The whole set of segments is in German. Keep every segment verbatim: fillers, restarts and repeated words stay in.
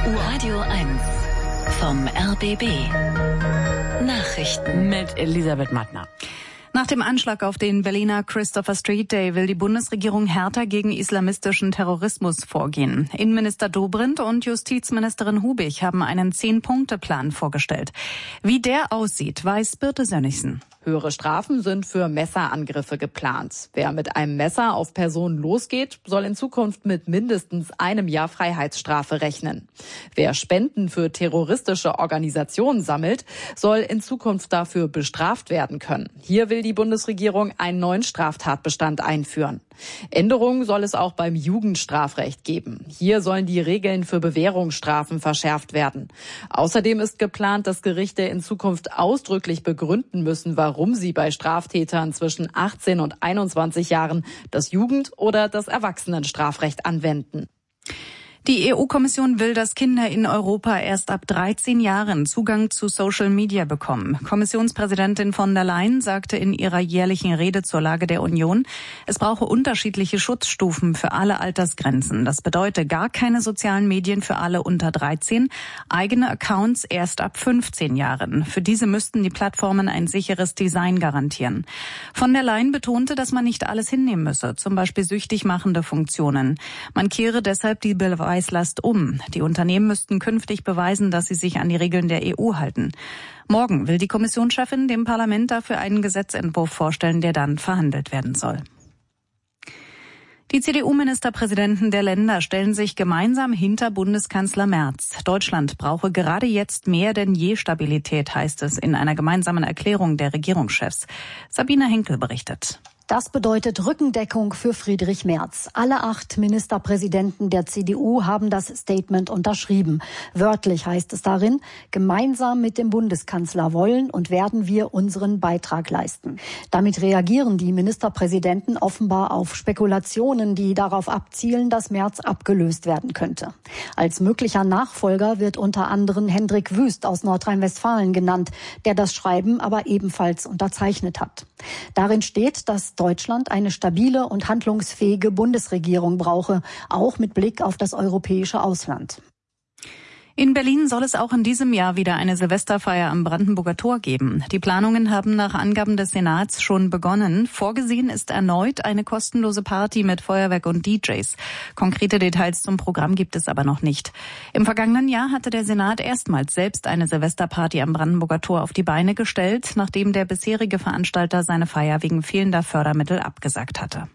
Radio eins vom R B B. Nachrichten mit Elisabeth Mattner. Nach dem Anschlag auf den Berliner Christopher Street Day will die Bundesregierung härter gegen islamistischen Terrorismus vorgehen. Innenminister Dobrindt und Justizministerin Hubig haben einen Zehn-Punkte-Plan vorgestellt. Wie der aussieht, weiß Birte Sönnigsen. Höhere Strafen sind für Messerangriffe geplant. Wer mit einem Messer auf Personen losgeht, soll in Zukunft mit mindestens einem Jahr Freiheitsstrafe rechnen. Wer Spenden für terroristische Organisationen sammelt, soll in Zukunft dafür bestraft werden können. Hier will die Bundesregierung einen neuen Straftatbestand einführen. Änderungen soll es auch beim Jugendstrafrecht geben. Hier sollen die Regeln für Bewährungsstrafen verschärft werden. Außerdem ist geplant, dass Gerichte in Zukunft ausdrücklich begründen müssen, warum sie bei Straftätern zwischen achtzehn und einundzwanzig Jahren das Jugend- oder das Erwachsenenstrafrecht anwenden. Die E U-Kommission will, dass Kinder in Europa erst ab dreizehn Jahren Zugang zu Social Media bekommen. Kommissionspräsidentin von der Leyen sagte in ihrer jährlichen Rede zur Lage der Union, es brauche unterschiedliche Schutzstufen für alle Altersgrenzen. Das bedeutet gar keine sozialen Medien für alle unter dreizehn, eigene Accounts erst ab fünfzehn Jahren. Für diese müssten die Plattformen ein sicheres Design garantieren. Von der Leyen betonte, dass man nicht alles hinnehmen müsse, zum Beispiel süchtig machende Funktionen. Man kehre deshalb die Beweise Beweislast um. Die Unternehmen müssten künftig beweisen, dass sie sich an die Regeln der E U halten. Morgen will die Kommissionschefin dem Parlament dafür einen Gesetzentwurf vorstellen, der dann verhandelt werden soll. Die C D U-Ministerpräsidenten der Länder stellen sich gemeinsam hinter Bundeskanzler Merz. Deutschland brauche gerade jetzt mehr denn je Stabilität, heißt es in einer gemeinsamen Erklärung der Regierungschefs. Sabine Henkel berichtet. Das bedeutet Rückendeckung für Friedrich Merz. Alle acht Ministerpräsidenten der C D U haben das Statement unterschrieben. Wörtlich heißt es darin, gemeinsam mit dem Bundeskanzler wollen und werden wir unseren Beitrag leisten. Damit reagieren die Ministerpräsidenten offenbar auf Spekulationen, die darauf abzielen, dass Merz abgelöst werden könnte. Als möglicher Nachfolger wird unter anderem Hendrik Wüst aus Nordrhein-Westfalen genannt, der das Schreiben aber ebenfalls unterzeichnet hat. Darin steht, dass Deutschland eine stabile und handlungsfähige Bundesregierung brauche, auch mit Blick auf das europäische Ausland. In Berlin soll es auch in diesem Jahr wieder eine Silvesterfeier am Brandenburger Tor geben. Die Planungen haben nach Angaben des Senats schon begonnen. Vorgesehen ist erneut eine kostenlose Party mit Feuerwerk und D Js. Konkrete Details zum Programm gibt es aber noch nicht. Im vergangenen Jahr hatte der Senat erstmals selbst eine Silvesterparty am Brandenburger Tor auf die Beine gestellt, nachdem der bisherige Veranstalter seine Feier wegen fehlender Fördermittel abgesagt hatte.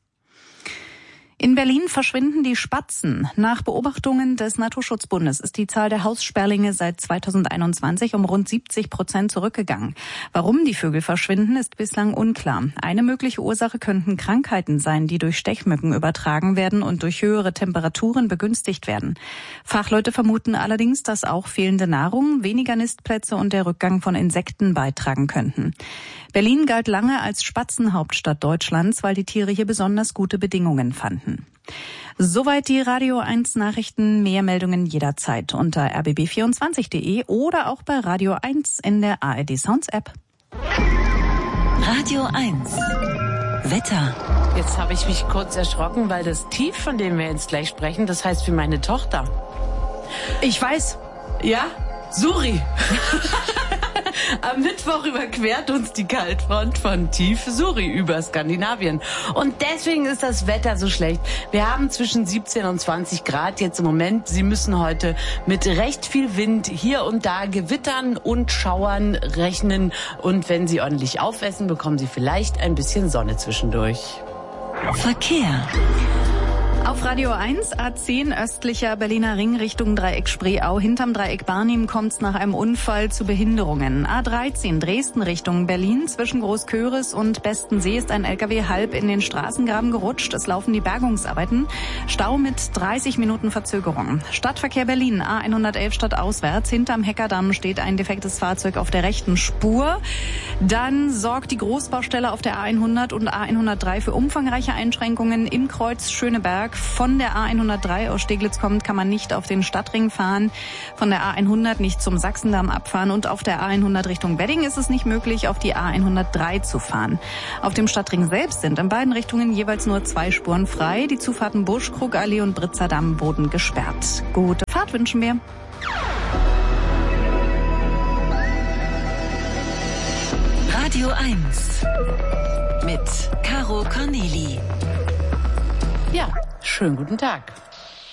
In Berlin verschwinden die Spatzen. Nach Beobachtungen des Naturschutzbundes ist die Zahl der Haussperlinge seit zweitausendeinundzwanzig um rund siebzig Prozent zurückgegangen. Warum die Vögel verschwinden, ist bislang unklar. Eine mögliche Ursache könnten Krankheiten sein, die durch Stechmücken übertragen werden und durch höhere Temperaturen begünstigt werden. Fachleute vermuten allerdings, dass auch fehlende Nahrung, weniger Nistplätze und der Rückgang von Insekten beitragen könnten. Berlin galt lange als Spatzenhauptstadt Deutschlands, weil die Tiere hier besonders gute Bedingungen fanden. Soweit die Radio eins Nachrichten. Mehr Meldungen jederzeit unter r b b vierundzwanzig punkt de oder auch bei Radio eins in der A R D Sounds App. Radio eins Wetter. Jetzt habe ich mich kurz erschrocken, weil das Tief, von dem wir jetzt gleich sprechen, das heißt für meine Tochter. Ich weiß. Ja? Suri. Am Mittwoch überquert uns die Kaltfront von tief Suri über Skandinavien. Und deswegen ist das Wetter so schlecht. Wir haben zwischen siebzehn und zwanzig Grad jetzt im Moment. Sie müssen heute mit recht viel Wind hier und da Gewittern und Schauern rechnen. Und wenn Sie ordentlich aufessen, bekommen Sie vielleicht ein bisschen Sonne zwischendurch. Verkehr. Auf Radio eins, A zehn östlicher Berliner Ring Richtung Dreieck Spreeau. Hinterm Dreieck Barnim kommt es nach einem Unfall zu Behinderungen. A dreizehn Dresden Richtung Berlin. Zwischen Großköris und Bestensee ist ein L K W halb in den Straßengraben gerutscht. Es laufen die Bergungsarbeiten. Stau mit dreißig Minuten Verzögerung. Stadtverkehr Berlin, A hundertelf stadtauswärts. Hinterm Heckerdamm steht ein defektes Fahrzeug auf der rechten Spur. Dann sorgt die Großbaustelle auf der A hundert und A hundertdrei für umfangreiche Einschränkungen im Kreuz Schöneberg. Von der A hundertdrei aus Steglitz kommt, kann man nicht auf den Stadtring fahren. Von der A hundert nicht zum Sachsendamm abfahren. Und auf der A hundert Richtung Wedding ist es nicht möglich, auf die A hundertdrei zu fahren. Auf dem Stadtring selbst sind in beiden Richtungen jeweils nur zwei Spuren frei. Die Zufahrten Buschkrugallee und Britzerdamm wurden gesperrt. Gute Fahrt. Fahrt wünschen wir. Radio eins mit Caro Corneli. Ja, schönen guten Tag.